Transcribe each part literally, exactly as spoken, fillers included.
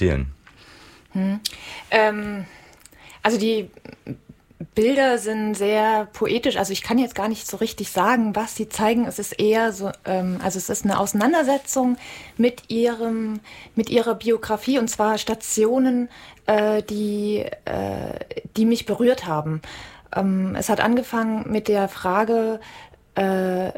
erzählen? Hm. Ähm, also die Bilder sind sehr poetisch, also ich kann jetzt gar nicht so richtig sagen, was sie zeigen. Es ist eher so, ähm, also es ist eine Auseinandersetzung mit ihrem, mit ihrer Biografie, und zwar Stationen, äh, die, äh, die mich berührt haben. Ähm, es hat angefangen mit der Frage, äh,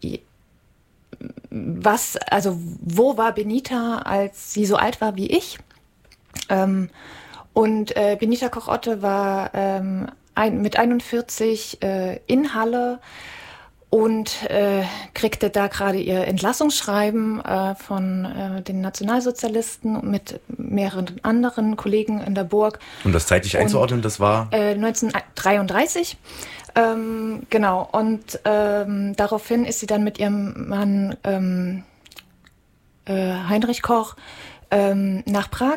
was, also wo war Benita, als sie so alt war wie ich? Ähm, und äh, Benita Koch-Otte war ähm, ein, mit einundvierzig äh, in Halle und äh, kriegte da gerade ihr Entlassungsschreiben äh, von äh, den Nationalsozialisten mit mehreren anderen Kollegen in der Burg. Um das zeitlich einzuordnen, das war? Äh, neunzehnhundertdreiunddreißig. Ähm, genau, und ähm, daraufhin ist sie dann mit ihrem Mann ähm, äh, Heinrich Koch ähm, nach Prag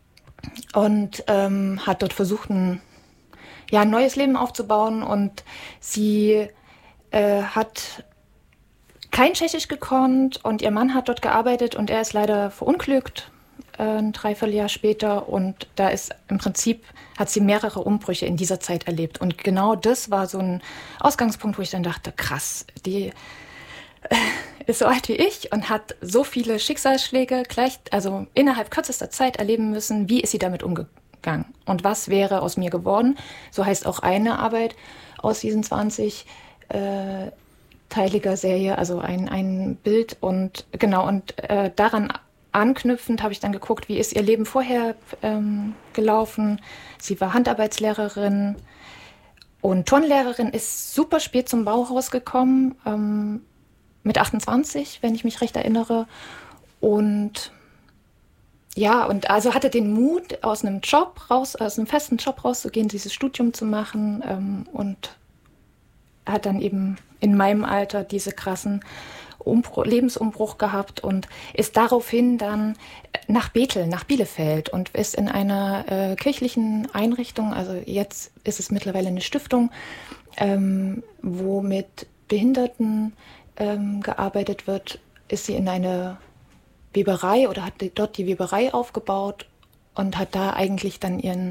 und ähm, hat dort versucht, ein, ja, ein neues Leben aufzubauen, und sie äh, hat kein Tschechisch gekonnt und ihr Mann hat dort gearbeitet und er ist leider verunglückt äh, ein Dreivierteljahr später, und da ist im Prinzip, hat sie mehrere Umbrüche in dieser Zeit erlebt, und genau das war so ein Ausgangspunkt, wo ich dann dachte, krass, die ist so alt wie ich und hat so viele Schicksalsschläge gleich, also innerhalb kürzester Zeit erleben müssen. Wie ist sie damit umgegangen? Und was wäre aus mir geworden? So heißt auch eine Arbeit aus diesen zwanzig äh, teiliger Serie, also ein, ein Bild. Und genau, und äh, daran anknüpfend habe ich dann geguckt, wie ist ihr Leben vorher ähm, gelaufen. Sie war Handarbeitslehrerin und Turnlehrerin, ist super spät zum Bauhaus gekommen, ähm, mit achtundzwanzig, wenn ich mich recht erinnere. Und ja, und also hatte den Mut, aus einem Job raus, aus einem festen Job rauszugehen, dieses Studium zu machen, ähm, und hat dann eben in meinem Alter diese krassen Umbruch, Lebensumbruch gehabt und ist daraufhin dann nach Bethel, nach Bielefeld, und ist in einer äh, kirchlichen Einrichtung, also jetzt ist es mittlerweile eine Stiftung, ähm, wo mit Behinderten ähm, gearbeitet wird, ist sie in eine Weberei oder hat dort die Weberei aufgebaut und hat da eigentlich dann ihren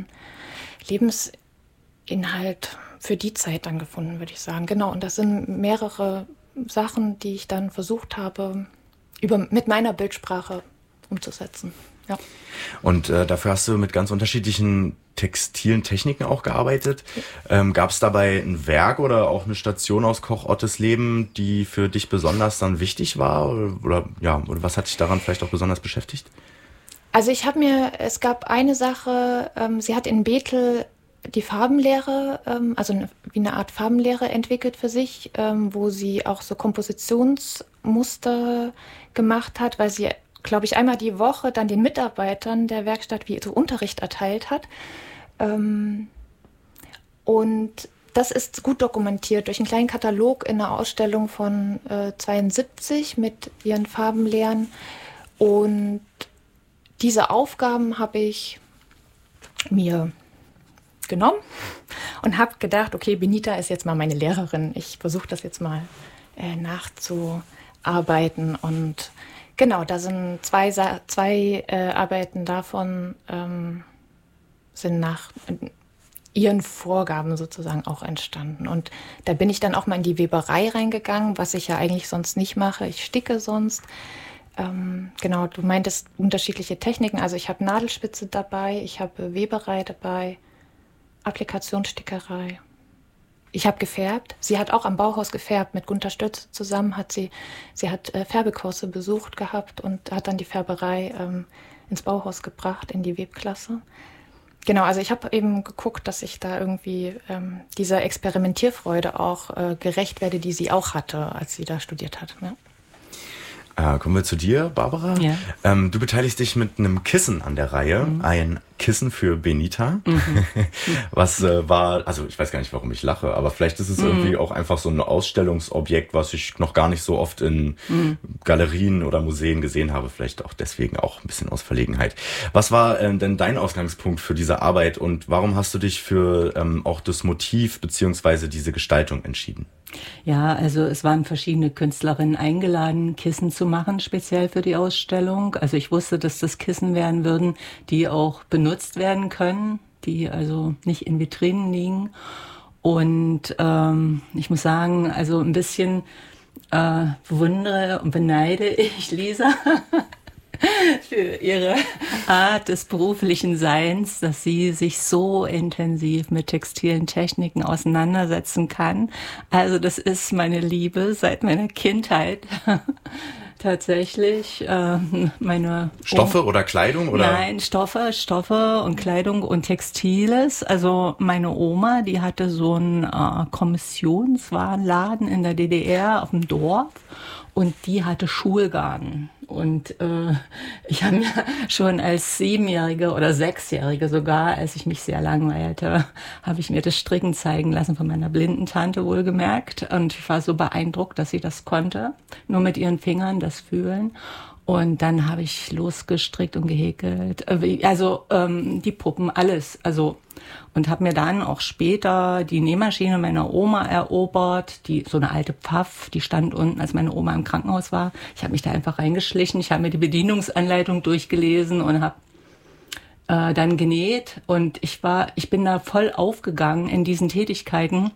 Lebensinhalt für die Zeit dann gefunden, würde ich sagen. Genau, und das sind mehrere Sachen, die ich dann versucht habe, über, mit meiner Bildsprache umzusetzen. Ja. Und äh, dafür hast du mit ganz unterschiedlichen textilen Techniken auch gearbeitet. Ja. Ähm, gab es dabei ein Werk oder auch eine Station aus Koch-Ottes Leben, die für dich besonders dann wichtig war? Oder, oder, ja, oder was hat dich daran vielleicht auch besonders beschäftigt? Also ich habe mir, es gab eine Sache, ähm, sie hat in Bethel die Farbenlehre, ähm, also eine, wie eine Art Farbenlehre entwickelt für sich, ähm, wo sie auch so Kompositionsmuster gemacht hat, weil sie, glaube ich, einmal die Woche dann den Mitarbeitern der Werkstatt wie so Unterricht erteilt hat. Ähm, und das ist gut dokumentiert durch einen kleinen Katalog in einer Ausstellung von äh, zweiundsiebzig mit ihren Farbenlehren. Und diese Aufgaben habe ich mir genommen und habe gedacht, okay, Benita ist jetzt mal meine Lehrerin. Ich versuche das jetzt mal äh, nachzuarbeiten. Und genau, da sind zwei, zwei äh, Arbeiten davon, ähm, sind nach ihren Vorgaben sozusagen auch entstanden. Und da bin ich dann auch mal in die Weberei reingegangen, was ich ja eigentlich sonst nicht mache. Ich sticke sonst. Ähm, genau, du meintest unterschiedliche Techniken. Also ich habe Nadelspitze dabei, ich habe Weberei dabei, Applikationsstickerei. Ich habe gefärbt. Sie hat auch am Bauhaus gefärbt. Mit Gunter Stötz zusammen hat sie, sie hat äh, Färbekurse besucht gehabt und hat dann die Färberei ähm, ins Bauhaus gebracht, in die Webklasse. Genau, also ich habe eben geguckt, dass ich da irgendwie ähm, dieser Experimentierfreude auch äh, gerecht werde, die sie auch hatte, als sie da studiert hat. Ja. Äh, kommen wir zu dir, Barbara. Ja. Ähm, du beteiligst dich mit einem Kissen an der Reihe. Mhm. Ein Kissen für Benita. Mhm. Was äh, war, also ich weiß gar nicht, warum ich lache, aber vielleicht ist es mhm. irgendwie auch einfach so ein Ausstellungsobjekt, was ich noch gar nicht so oft in mhm. Galerien oder Museen gesehen habe. Vielleicht auch deswegen auch ein bisschen aus Verlegenheit. Was war äh, denn dein Ausgangspunkt für diese Arbeit und warum hast du dich für ähm, auch das Motiv beziehungsweise diese Gestaltung entschieden? Ja, also es waren verschiedene Künstlerinnen eingeladen, Kissen zu machen, speziell für die Ausstellung. Also ich wusste, dass das Kissen werden würden, die auch benutzt werden können, die also nicht in Vitrinen liegen. Und ähm, ich muss sagen, also ein bisschen äh, bewundere und beneide ich Lisa für ihre Art des beruflichen Seins, dass sie sich so intensiv mit textilen Techniken auseinandersetzen kann. Also das ist meine Liebe seit meiner Kindheit. Tatsächlich äh, meine Stoffe oder Kleidung oder? Nein, Stoffe, Stoffe und Kleidung und Textiles. Also meine Oma, die hatte so einen äh, Kommissionswarenladen in der D D R auf dem Dorf und die hatte Schulgarn. Und äh, ich habe mir schon als Siebenjährige oder Sechsjährige sogar, als ich mich sehr langweilte, habe ich mir das Stricken zeigen lassen von meiner blinden Tante wohlgemerkt. Und ich war so beeindruckt, dass sie das konnte, nur mit ihren Fingern das fühlen. Und dann habe ich losgestrickt und gehäkelt, also ähm, die Puppen, alles. Also und habe mir dann auch später die Nähmaschine meiner Oma erobert, die so eine alte Pfaff, die stand unten, als meine Oma im Krankenhaus war. Ich habe mich da einfach reingeschlichen, ich habe mir die Bedienungsanleitung durchgelesen und habe äh, dann genäht. Und ich war, ich bin da voll aufgegangen in diesen Tätigkeiten.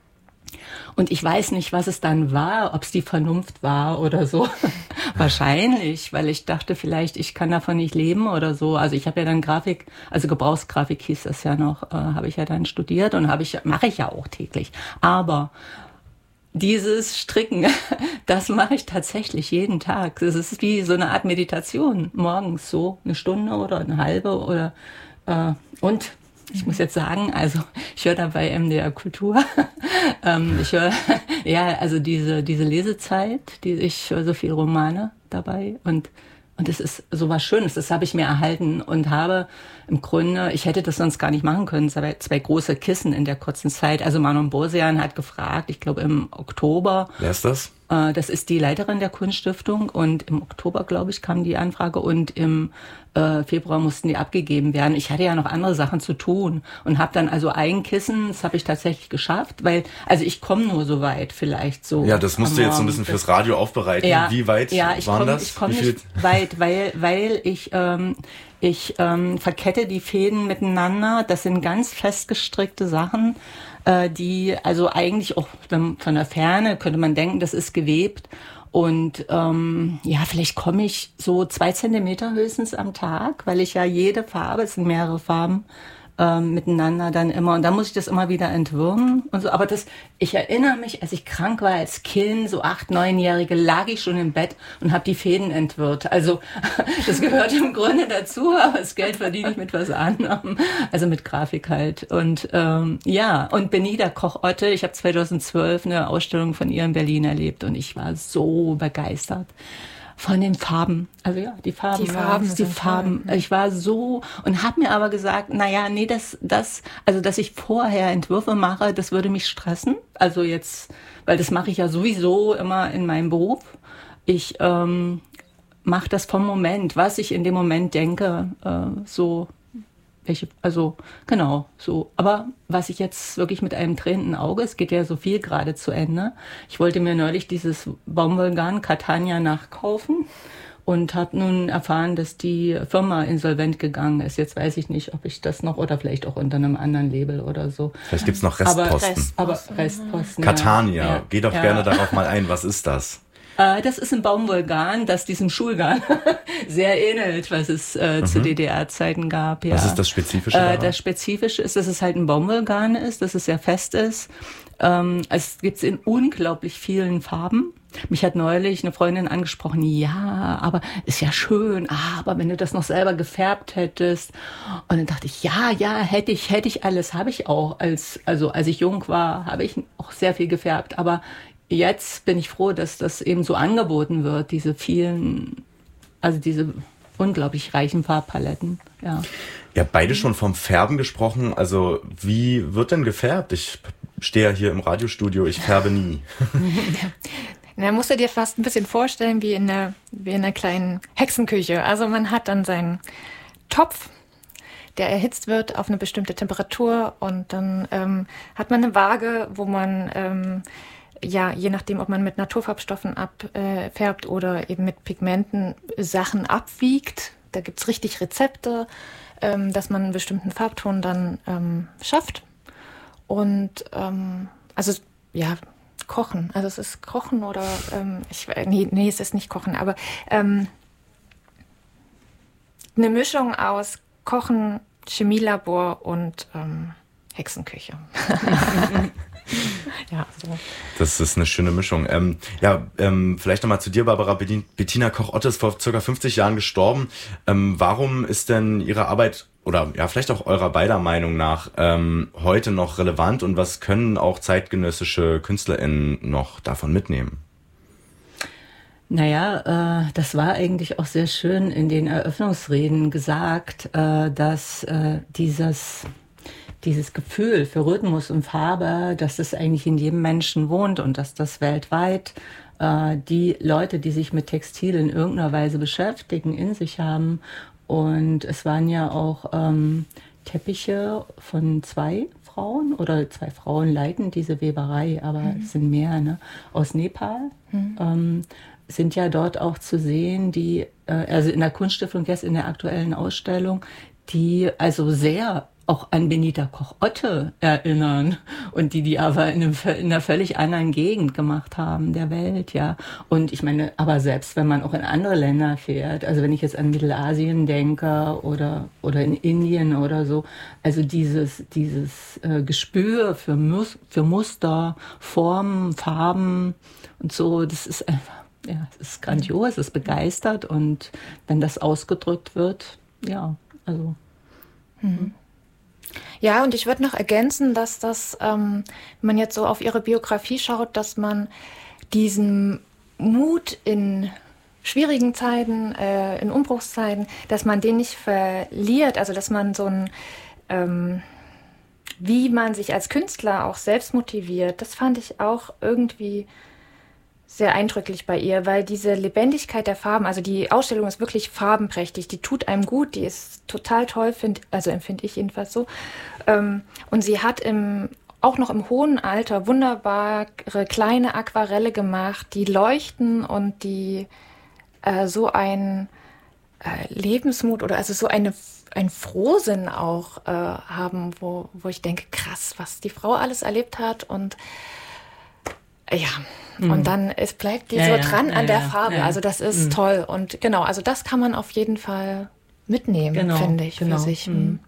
Und ich weiß nicht, was es dann war, ob es die Vernunft war oder so. Wahrscheinlich, weil ich dachte vielleicht, ich kann davon nicht leben oder so. Also ich habe ja dann Grafik, also Gebrauchsgrafik hieß das ja noch, äh, habe ich ja dann studiert und habe ich mache ich ja auch täglich. Aber dieses Stricken, das mache ich tatsächlich jeden Tag. Das ist wie so eine Art Meditation. Morgens so eine Stunde oder eine halbe oder äh, und ich muss jetzt sagen, also ich höre dabei M D R Kultur. ähm, ich höre, ja, also diese diese Lesezeit, die ich höre so viel Romane dabei und und es ist so was Schönes. Das habe ich mir erhalten und habe im Grunde, ich hätte das sonst gar nicht machen können, zwei, zwei große Kissen in der kurzen Zeit. Also Manon Bosian hat gefragt, ich glaube im Oktober. Wer ist das? Äh, das ist die Leiterin der Kunststiftung und im Oktober, glaube ich, kam die Anfrage und im äh, Februar mussten die abgegeben werden. Ich hatte ja noch andere Sachen zu tun und habe dann also ein Kissen, das habe ich tatsächlich geschafft, weil, also ich komme nur so weit vielleicht so. Ja, das musst du jetzt so ein bisschen fürs Radio aufbereiten. Ja, Wie weit ja, ich waren komm, das? Ich komme nicht weit, weil, weil ich, ähm, ich ähm, verkette die Fäden miteinander. Das sind ganz festgestrickte Sachen, äh, die also eigentlich auch wenn, von der Ferne könnte man denken, das ist gewebt. Und ähm, ja, vielleicht komme ich so zwei Zentimeter höchstens am Tag, weil ich ja jede Farbe, es sind mehrere Farben, ähm, miteinander dann immer. Und dann muss ich das immer wieder entwirren und so. Aber das, ich erinnere mich, als ich krank war als Kind, so acht, neunjährige, lag ich schon im Bett und habe die Fäden entwirrt. Also das gehört im Grunde dazu, aber das Geld verdiene ich mit was anderem. Also mit Grafik halt. Und ähm, ja, und Benita Koch-Otte, ich habe zweitausendzwölf eine Ausstellung von ihr in Berlin erlebt und ich war so begeistert von den Farben. Also ja, die Farben. Die Farben. Ja, die Farben. Toll. Ich war so und habe mir aber gesagt, na ja, nee, das, das, also dass ich vorher Entwürfe mache, das würde mich stressen. Also jetzt, weil das mache ich ja sowieso immer in meinem Beruf. Ich ähm, mache das vom Moment, was ich in dem Moment denke, äh, so. Welche, also genau so. Aber was ich jetzt wirklich mit einem tränenden Auge, es geht ja so viel gerade zu Ende. Ich wollte mir neulich dieses Baumwollgarn Catania nachkaufen und habe nun erfahren, dass die Firma insolvent gegangen ist. Jetzt weiß ich nicht, ob ich das noch oder vielleicht auch unter einem anderen Label oder so. Vielleicht gibt's noch Restposten. Aber, Rest, aber Restposten. Catania, ja. geh doch ja. gerne darauf mal ein. Was ist das? Das ist ein Baumwollgarn, das diesem Schulgarn sehr ähnelt, was es äh, mhm. zu D D R-Zeiten gab. Ja. Was ist das Spezifische daran? Äh, das Spezifische ist, dass es halt ein Baumwollgarn ist, dass es sehr fest ist. Ähm, es gibt's in unglaublich vielen Farben. Mich hat neulich eine Freundin angesprochen, ja, aber ist ja schön, aber wenn du das noch selber gefärbt hättest. Und dann dachte ich, ja, ja, hätte ich, hätte ich alles, habe ich auch. Als, also als ich jung war, habe ich auch sehr viel gefärbt, aber jetzt bin ich froh, dass das eben so angeboten wird, diese vielen, also diese unglaublich reichen Farbpaletten. ja. Ihr habt beide schon vom Färben gesprochen. Also wie wird denn gefärbt? Ich stehe ja hier im Radiostudio, ich färbe nie. Na, musst du dir fast ein bisschen vorstellen wie in einer, wie in einer kleinen Hexenküche. Also man hat dann seinen Topf, der erhitzt wird auf eine bestimmte Temperatur und dann ähm, hat man eine Waage, wo man, ähm, ja, je nachdem, ob man mit Naturfarbstoffen abfärbt äh, oder eben mit Pigmenten Sachen abwiegt. Da gibt's richtig Rezepte, ähm, dass man einen bestimmten Farbton dann ähm, schafft. Und ähm, also ja, Kochen. Also es ist Kochen oder ähm, ich nee, nee, es ist nicht Kochen, aber ähm, eine Mischung aus Kochen, Chemielabor und ähm, Hexenküche. Ja, so. Das ist eine schöne Mischung. Ähm, ja, ähm, vielleicht nochmal zu dir, Barbara. Bettina Koch-Otte ist vor circa fünfzig Jahren gestorben. Ähm, warum ist denn Ihre Arbeit oder ja vielleicht auch eurer beider Meinung nach ähm, heute noch relevant und was können auch zeitgenössische KünstlerInnen noch davon mitnehmen? Naja, äh, das war eigentlich auch sehr schön in den Eröffnungsreden gesagt, äh, dass äh, dieses dieses Gefühl für Rhythmus und Farbe, dass das eigentlich in jedem Menschen wohnt und dass das weltweit äh, die Leute, die sich mit Textil in irgendeiner Weise beschäftigen, in sich haben. Und es waren ja auch ähm, Teppiche von zwei Frauen oder zwei Frauen leiten diese Weberei, aber mhm. es sind mehr, ne? Aus Nepal. Mhm. Ähm, sind ja dort auch zu sehen, die, äh, also in der Kunststiftung jetzt in der aktuellen Ausstellung, die also sehr auch an Benita Koch-Otte erinnern und die die aber in, einem, in einer völlig anderen Gegend gemacht haben der Welt, ja. Und ich meine, aber selbst wenn man auch in andere Länder fährt, also wenn ich jetzt an Mittelasien denke oder oder in Indien oder so, also dieses dieses äh, Gespür für Mus- für Muster, Formen, Farben und so, das ist einfach, ja, es ist grandios, es ist begeistert und wenn das ausgedrückt wird, ja, also. Mhm. Ja, und ich würde noch ergänzen, dass das, ähm, wenn man jetzt so auf ihre Biografie schaut, dass man diesen Mut in schwierigen Zeiten, äh, in Umbruchszeiten, dass man den nicht verliert, also dass man so ein, ähm, wie man sich als Künstler auch selbst motiviert, das fand ich auch irgendwie sehr eindrücklich bei ihr, weil diese Lebendigkeit der Farben, also die Ausstellung ist wirklich farbenprächtig, die tut einem gut, die ist total toll, find, also empfinde ich jedenfalls so. Und sie hat im, auch noch im hohen Alter wunderbare kleine Aquarelle gemacht, die leuchten und die äh, so ein äh, Lebensmut oder also so eine ein Frohsinn auch äh, haben, wo, wo ich denke, krass, was die Frau alles erlebt hat und ja, mhm. und dann es bleibt die ja, so dran ja, an der ja, Farbe. Ja. Also das ist mhm. toll. Und genau, also das kann man auf jeden Fall mitnehmen, genau, finde ich, genau. für sich. Mhm.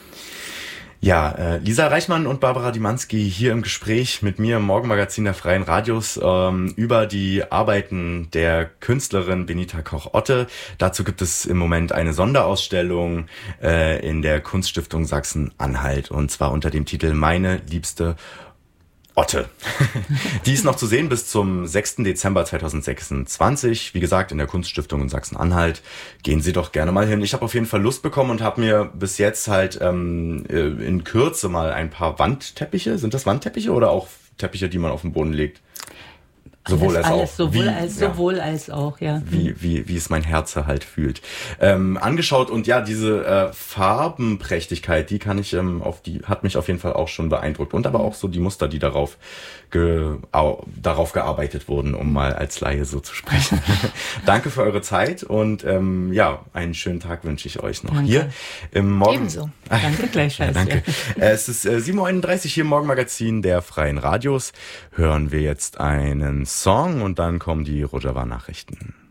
Ja, äh, Lisa Reichmann und Barbara Dymanski hier im Gespräch mit mir im Morgenmagazin der Freien Radios ähm, über die Arbeiten der Künstlerin Benita Koch-Otte. Dazu gibt es im Moment eine Sonderausstellung äh, in der Kunststiftung Sachsen-Anhalt und zwar unter dem Titel Meine liebste Otte. Die ist noch zu sehen bis zum sechsten Dezember zweitausendsechsundzwanzig. Wie gesagt, in der Kunststiftung in Sachsen-Anhalt. Gehen Sie doch gerne mal hin. Ich habe auf jeden Fall Lust bekommen und habe mir bis jetzt halt ähm, in Kürze mal ein paar Wandteppiche. Sind das Wandteppiche oder auch Teppiche, die man auf den Boden legt? Sowohl alles, als alles, auch. Sowohl, wie, als, ja. sowohl als auch, ja. Wie, wie, wie es mein Herz halt fühlt. Ähm, angeschaut und ja, diese äh, Farbenprächtigkeit, die kann ich ähm, auf die, hat mich auf jeden Fall auch schon beeindruckt. Und aber auch so die Muster, die darauf, ge, au, darauf gearbeitet wurden, um mal als Laie so zu sprechen. Danke für eure Zeit und ähm, ja, einen schönen Tag wünsche ich euch noch. Danke. Hier im Morgen. Ebenso. Danke gleichfalls. Ja, danke. Ja. Es ist äh, sieben Uhr einunddreißig hier im Morgenmagazin der Freien Radios. Hören wir jetzt einen Song und dann kommen die Rojava-Nachrichten.